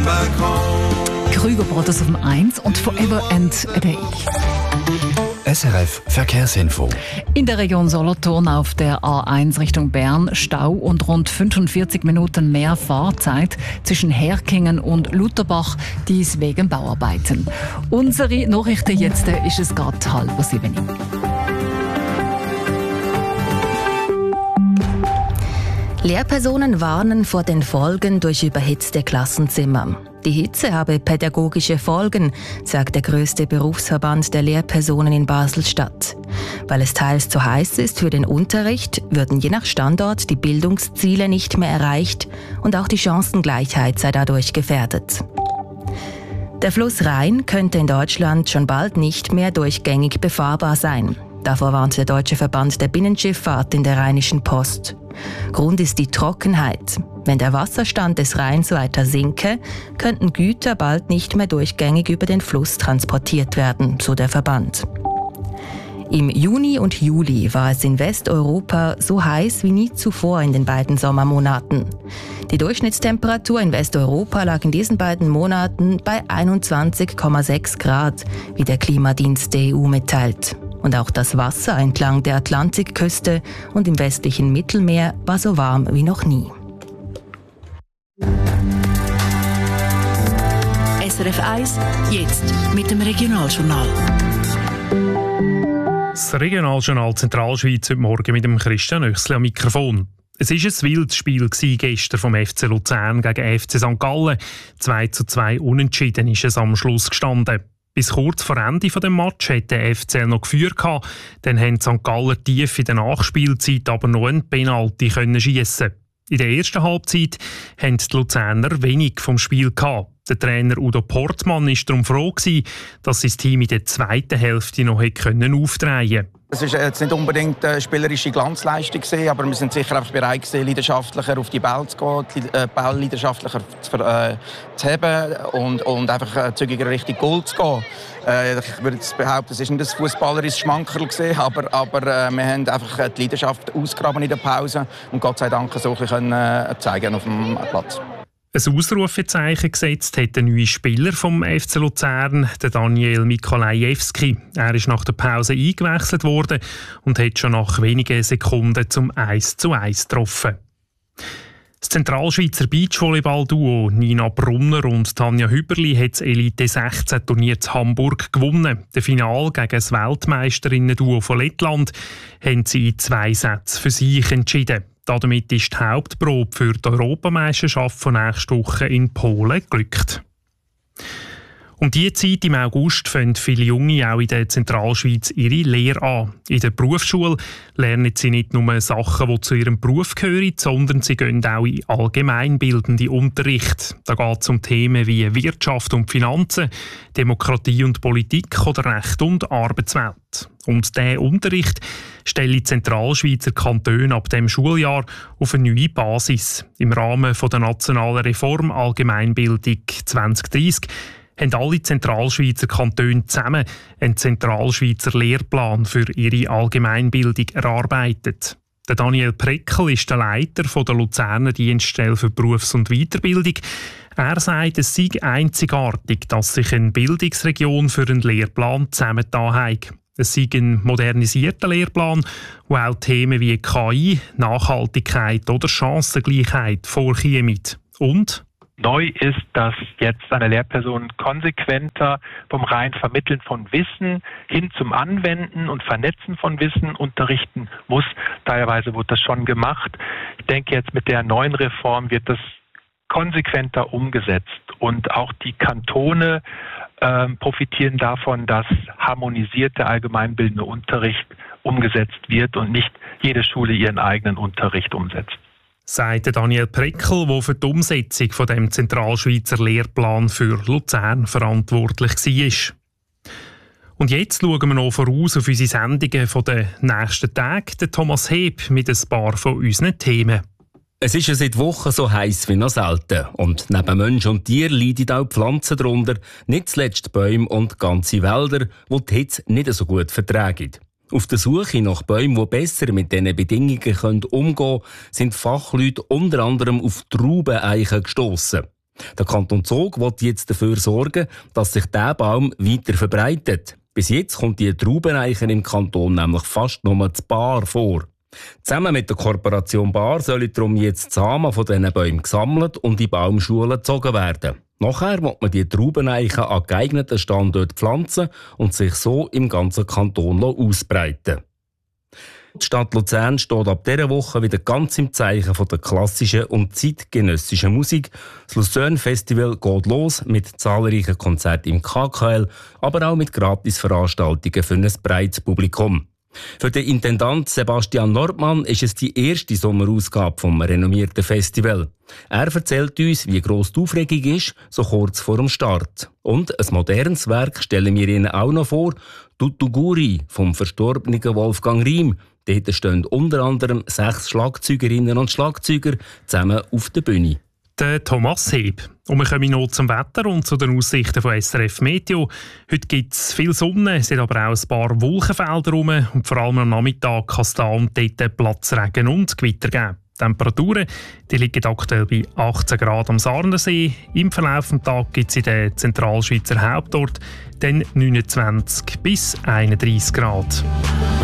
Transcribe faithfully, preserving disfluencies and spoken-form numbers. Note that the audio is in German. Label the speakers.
Speaker 1: come back home.
Speaker 2: Krüger Brothers auf dem eins und Forever and a Day.
Speaker 3: S R F Verkehrsinfo.
Speaker 2: In der Region Solothurn auf der A eins Richtung Bern Stau und rund fünfundvierzig Minuten mehr Fahrzeit zwischen Herkingen und Lutherbach, dies wegen Bauarbeiten. Unsere Nachrichten jetzt ist es gerade halb sieben.
Speaker 4: Lehrpersonen warnen vor den Folgen durch überhitzte Klassenzimmer. Die Hitze habe pädagogische Folgen, sagt der grösste Berufsverband der Lehrpersonen in Basel-Stadt. Weil es teils zu heiß ist für den Unterricht, würden je nach Standort die Bildungsziele nicht mehr erreicht und auch die Chancengleichheit sei dadurch gefährdet. Der Fluss Rhein könnte in Deutschland schon bald nicht mehr durchgängig befahrbar sein. Davor warnt der Deutsche Verband der Binnenschifffahrt in der Rheinischen Post. Grund ist die Trockenheit. Wenn der Wasserstand des Rheins weiter sinke, könnten Güter bald nicht mehr durchgängig über den Fluss transportiert werden, so der Verband. Im Juni und Juli war es in Westeuropa so heiß wie nie zuvor in den beiden Sommermonaten. Die Durchschnittstemperatur in Westeuropa lag in diesen beiden Monaten bei einundzwanzig Komma sechs Grad, wie der Klimadienst der E U mitteilt. Und auch das Wasser entlang der Atlantikküste und im westlichen Mittelmeer war so warm wie noch nie.
Speaker 5: S R F eins, jetzt mit dem Regionaljournal.
Speaker 6: Das Regionaljournal Zentralschweiz heute Morgen mit dem Christian Oechsli am Mikrofon. Es war ein wildes Spiel gestern vom F C Luzern gegen F C Sankt Gallen. zwei zu zwei unentschieden ist es am Schluss gestanden. Bis kurz vor Ende des Match hat der F C L noch geführt. Dann haben die Sankt Galler tief in der Nachspielzeit aber noch einen Penalty schiessen. In der ersten Halbzeit haben die Luzerner wenig vom Spiel gehabt. Der Trainer Udo Portmann war darum froh, dass sein Team in der zweiten Hälfte noch aufdrehen konnte.
Speaker 7: Es war jetzt nicht unbedingt eine spielerische Glanzleistung, aber wir sind sicher einfach bereit gewesen, leidenschaftlicher auf die Bälle zu gehen, die Bälle leidenschaftlicher zu, äh, zu haben und, und einfach äh, zügiger Richtung Goal zu gehen. Äh, ich würde jetzt behaupten, es war nicht ein fußballerisches Schmankerl gewesen, aber, aber äh, wir haben einfach die Leidenschaft ausgegraben in der Pause und Gott sei Dank so ein bisschen äh, zeigen auf dem Platz.
Speaker 6: Ein Ausrufezeichen gesetzt hat der neue Spieler vom F C Luzern, der Daniel Mikolajewski. Er ist nach der Pause eingewechselt worden und hat schon nach wenigen Sekunden zum eins zu eins getroffen. Das Zentralschweizer Beachvolleyball-Duo Nina Brunner und Tanja Hüberli hat das Elite sechzehn Turnier zu Hamburg gewonnen. Das Finale gegen das Weltmeisterinnen-Duo von Lettland haben sie in zwei Sätzen für sich entschieden. Damit ist die Hauptprobe für die Europameisterschaft von nächster Woche in Polen glückt. Um diese Zeit im August fangen viele Junge auch in der Zentralschweiz ihre Lehre an. In der Berufsschule lernen sie nicht nur Sachen, die zu ihrem Beruf gehören, sondern sie gehen auch in allgemeinbildenden Unterricht. Da geht es um Themen wie Wirtschaft und Finanzen, Demokratie und Politik oder Recht und Arbeitswelt. Und diesen Unterricht stellen die Zentralschweizer Kantone ab dem Schuljahr auf eine neue Basis. Im Rahmen der nationalen Reform Allgemeinbildung zwanzig dreissig haben alle Zentralschweizer Kantone zusammen einen Zentralschweizer Lehrplan für ihre Allgemeinbildung erarbeitet. Der Daniel Preckel ist der Leiter der Luzerner Dienststelle für Berufs- und Weiterbildung. Er sagt, es sei einzigartig, dass sich eine Bildungsregion für einen Lehrplan zusammengetan hat. Es sei ein modernisierter Lehrplan, der auch Themen wie K I, Nachhaltigkeit oder Chancengleichheit vorkäme. Und
Speaker 8: neu ist, dass jetzt eine Lehrperson konsequenter vom rein Vermitteln von Wissen hin zum Anwenden und Vernetzen von Wissen unterrichten muss. Teilweise wurde das schon gemacht. Ich denke, jetzt mit der neuen Reform wird das konsequenter umgesetzt. Und auch die Kantone äh, profitieren davon, dass harmonisierter allgemeinbildender Unterricht umgesetzt wird und nicht jede Schule ihren eigenen Unterricht umsetzt.
Speaker 6: Sagt Daniel Preckel, der für die Umsetzung von dem Zentralschweizer Lehrplan für Luzern verantwortlich war. Und jetzt schauen wir noch voraus auf unsere Sendungen der nächsten Tage. Der Thomas Heb mit ein paar von unseren Themen.
Speaker 9: Es ist ja seit Wochen so heiß wie noch selten. Und neben Mensch und Tier leiden auch die Pflanzen darunter, nicht zuletzt Bäume und ganze Wälder, die die Hitze nicht so gut vertragen. Auf der Suche nach Bäumen, die besser mit diesen Bedingungen umgehen können, sind Fachleute unter anderem auf Traubeneichen gestossen. Der Kanton Zug will jetzt dafür sorgen, dass sich dieser Baum weiter verbreitet. Bis jetzt kommt die Traubeneiche im Kanton nämlich fast nur zu Bar vor. Zusammen mit der Kooperation Bar sollen darum jetzt die Samen von diesen Bäumen gesammelt und in Baumschulen gezogen werden. Nachher will man die Traubeneichen an geeigneten Standorten pflanzen und sich so im ganzen Kanton ausbreiten. Die Stadt Luzern steht ab dieser Woche wieder ganz im Zeichen von der klassischen und zeitgenössischen Musik. Das Luzern Festival geht los mit zahlreichen Konzerten im K K L, aber auch mit Gratisveranstaltungen für ein breites Publikum. Für den Intendant Sebastian Nordmann ist es die erste Sommerausgabe vom renommierten Festival. Er erzählt uns, wie gross die Aufregung ist, so kurz vor dem Start. Und ein modernes Werk stellen wir Ihnen auch noch vor, Tutuguri vom verstorbenen Wolfgang Riem. Dort stehen unter anderem sechs Schlagzeugerinnen und Schlagzeuger zusammen auf der Bühne.
Speaker 6: Der Thomas Heb. Und wir kommen noch zum Wetter und zu den Aussichten von S R F Meteo. Heute gibt es viel Sonne, es sind aber auch ein paar Wolkenfelder rum und vor allem am Nachmittag kann es da und dort Platzregen und Gewitter geben. Die Temperaturen die liegen aktuell bei achtzehn Grad am Saarensee. Im Verlauf des Tages gibt es in den Zentralschweizer Hauptort dann neunundzwanzig bis einunddreissig Grad.